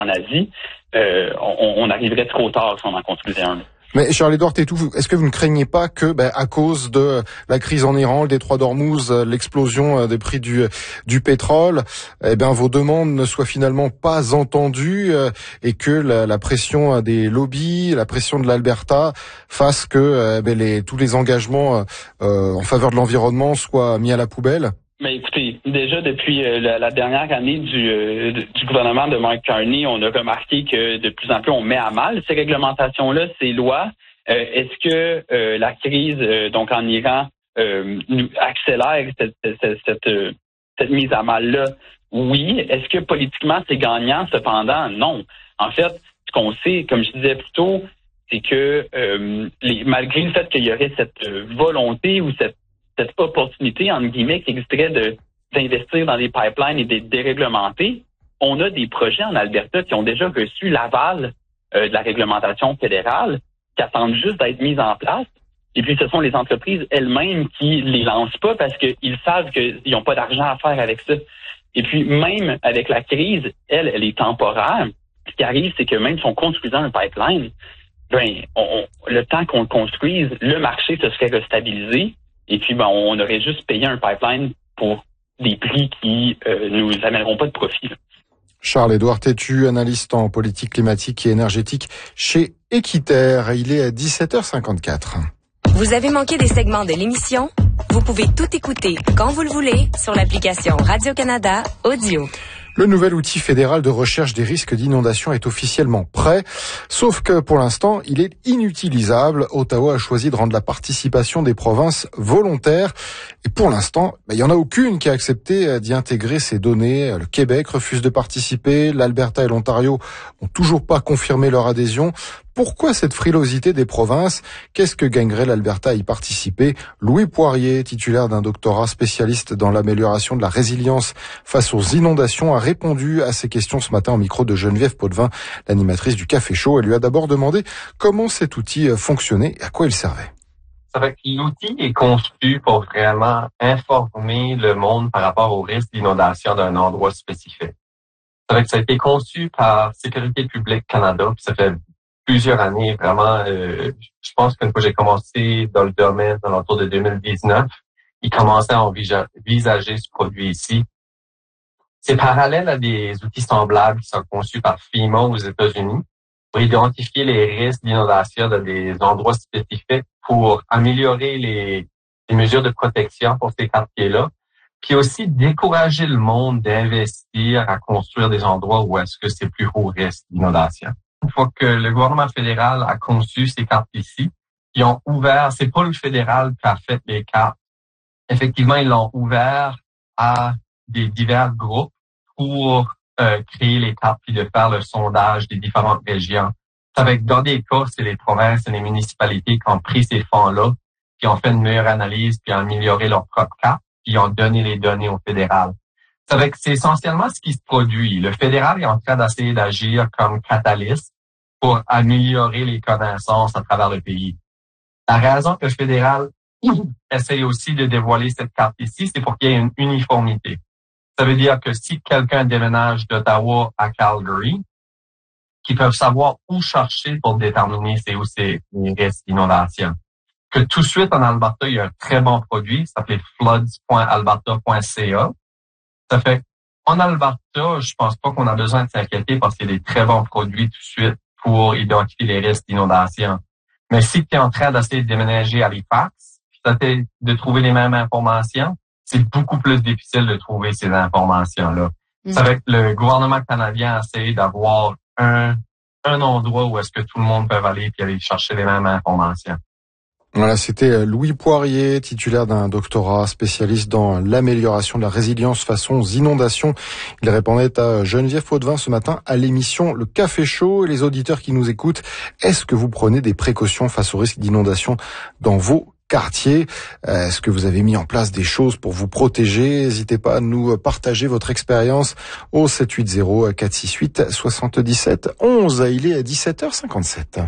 en Asie, on arriverait trop tard si on en construisait un. Mais Charles-Édouard Tétou, est-ce que vous ne craignez pas que, à cause de la crise en Iran, le détroit d'Ormuz, l'explosion des prix du pétrole, vos demandes ne soient finalement pas entendues et que la pression des lobbies, la pression de l'Alberta fasse que tous les engagements en faveur de l'environnement soient mis à la poubelle? Mais écoutez, déjà depuis la dernière année du gouvernement de Mark Carney, on a remarqué que de plus en plus on met à mal ces réglementations-là, ces lois. Est-ce que la crise donc en Iran nous accélère cette mise à mal-là? Oui. Est-ce que politiquement c'est gagnant? Cependant, non. En fait, ce qu'on sait, comme je disais plus tôt, c'est que malgré le fait qu'il y aurait cette volonté ou cette opportunité, entre guillemets, qui existerait d'investir dans des pipelines et de déréglementer, on a des projets en Alberta qui ont déjà reçu l'aval de la réglementation fédérale, qui attendent juste d'être mises en place. Et puis, ce sont les entreprises elles-mêmes qui les lancent pas parce qu'ils savent qu'ils n'ont pas d'argent à faire avec ça. Et puis, même avec la crise, elle est temporaire. Ce qui arrive, c'est que même si on construisait un pipeline, le temps qu'on le construise, le marché se serait restabilisé. Et puis, on aurait juste payé un pipeline pour des prix qui nous amèneront pas de profit. Charles-Édouard Tétu, analyste en politique climatique et énergétique chez Équiterre. Il est à 17h54. Vous avez manqué des segments de l'émission? Vous pouvez tout écouter quand vous le voulez sur l'application Radio-Canada Audio. Le nouvel outil fédéral de recherche des risques d'inondation est officiellement prêt, sauf que pour l'instant, il est inutilisable. Ottawa a choisi de rendre la participation des provinces volontaire. Et pour l'instant, il n'y en a aucune qui a accepté d'y intégrer ces données. Le Québec refuse de participer, l'Alberta et l'Ontario ont toujours pas confirmé leur adhésion. Pourquoi cette frilosité des provinces? Qu'est-ce que gagnerait l'Alberta à y participer? Louis Poirier, titulaire d'un doctorat spécialiste dans l'amélioration de la résilience face aux inondations, a répondu à ces questions ce matin au micro de Geneviève Potvin, l'animatrice du Café Chaud. Elle lui a d'abord demandé comment cet outil fonctionnait et à quoi il servait. L'outil est conçu pour vraiment informer le monde par rapport au risque d'inondation d'un endroit spécifique. Ça a été conçu par Sécurité publique Canada, puis ça fait plusieurs années, vraiment. Je pense qu'une fois j'ai commencé dans le domaine, dans l'entour de 2019, ils commençaient à envisager ce produit ici. C'est parallèle à des outils semblables qui sont conçus par FEMA aux États-Unis pour identifier les risques d'inondation dans des endroits spécifiques pour améliorer les mesures de protection pour ces quartiers-là, puis aussi décourager le monde d'investir à construire des endroits où est-ce que c'est plus haut risque d'inondation. Une fois que le gouvernement fédéral a conçu ces cartes-ci, ils ont ouvert, c'est pas le fédéral qui a fait les cartes. Effectivement, ils l'ont ouvert à des divers groupes pour créer les cartes puis de faire le sondage des différentes régions. Dans des cas, c'est les provinces et les municipalités qui ont pris ces fonds-là, qui ont fait une meilleure analyse, puis ont amélioré leur propre carte, puis ont donné les données au fédéral. C'est essentiellement ce qui se produit. Le fédéral est en train d'essayer d'agir comme catalyste pour améliorer les connaissances à travers le pays. La raison que le fédéral essaye aussi de dévoiler cette carte ici, c'est pour qu'il y ait une uniformité. Ça veut dire que si quelqu'un déménage d'Ottawa à Calgary, qu'ils peuvent savoir où chercher pour déterminer c'est où c'est les risques d'inondation. Que tout de suite en Alberta, il y a un très bon produit, ça s'appelle floods.alberta.ca. Ça fait en Alberta, je pense pas qu'on a besoin de s'inquiéter parce qu'il y a des très bons produits tout de suite pour identifier les risques d'inondation. Mais si tu es en train d'essayer de déménager à Halifax, puis de trouver les mêmes informations, c'est beaucoup plus difficile de trouver ces informations-là. Ça fait que le gouvernement canadien a essayé d'avoir un endroit où est-ce que tout le monde peut aller puis aller chercher les mêmes informations. Voilà, c'était Louis Poirier, titulaire d'un doctorat spécialiste dans l'amélioration de la résilience face aux inondations. Il répondait à Geneviève Potvin ce matin à l'émission Le Café Chaud. Et les auditeurs qui nous écoutent, est-ce que vous prenez des précautions face au risque d'inondation dans vos quartiers? Est-ce que vous avez mis en place des choses pour vous protéger? N'hésitez pas à nous partager votre expérience au 780 468 77 11. Il est à 17h57.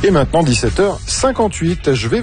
Et maintenant 17h58, je vais